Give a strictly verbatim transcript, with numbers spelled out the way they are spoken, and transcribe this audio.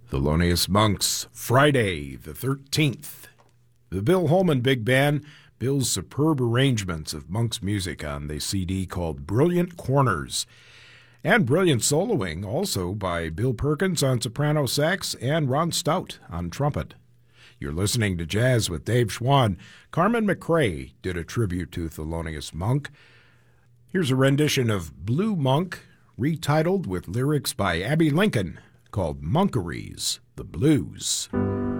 Thelonious Monk's Friday the thirteenth. The Bill Holman Big Band, Bill's superb arrangements of Monk's music on the C D called Brilliant Corners. And brilliant soloing also by Bill Perkins on soprano sax and Ron Stout on trumpet. You're listening to Jazz with Dave Schwann. Carmen McRae did a tribute to Thelonious Monk. Here's a rendition of Blue Monk, retitled with lyrics by Abbey Lincoln, called Monkeries, the Blues.